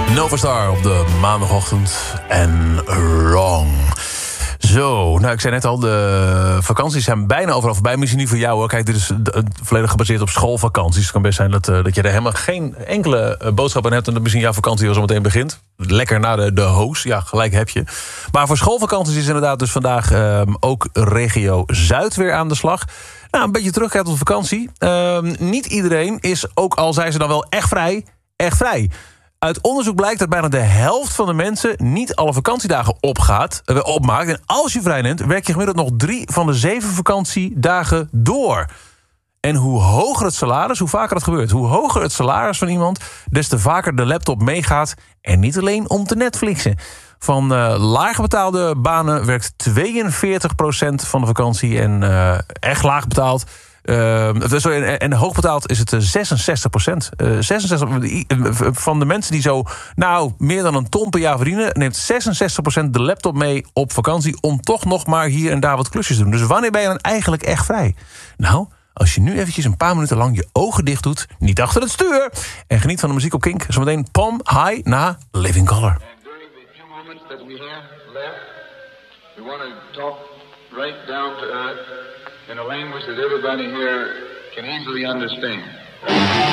Novastar op de maandagochtend en Wrong. Zo, nou ik zei net al, de vakanties zijn bijna overal voorbij. Misschien niet voor jou hoor. Kijk, dit is volledig gebaseerd op schoolvakanties. Het kan best zijn dat je er helemaal geen enkele boodschap aan hebt en dat misschien jouw vakantie al zo meteen begint. Lekker naar de hoos, ja, gelijk heb je. Maar voor schoolvakanties is inderdaad dus vandaag ook regio Zuid weer aan de slag. Nou, een beetje terugkijken tot vakantie. Niet iedereen is, ook al zijn ze dan wel echt vrij. Uit onderzoek blijkt dat bijna de helft van de mensen niet alle vakantiedagen opmaakt. En als je vrij neemt, werk je gemiddeld nog 3 van de 7 vakantiedagen door. En hoe hoger het salaris, hoe vaker dat gebeurt. Hoe hoger het salaris van iemand, des te vaker de laptop meegaat. En niet alleen om te Netflixen. Van laag betaalde banen werkt 42% van de vakantie. En echt laag betaald. En hoogbetaald is het 66%. 66 van de mensen die zo meer dan een ton per jaar verdienen, neemt 66% de laptop mee op vakantie om toch nog maar hier en daar wat klusjes te doen. Dus wanneer ben je dan eigenlijk echt vrij? Nou, als je nu eventjes een paar minuten lang je ogen dicht doet, niet achter het stuur, en geniet van de muziek op Kink. Zometeen Palm High na Living Color. We want to talk right down to earth in a language that everybody here can easily understand.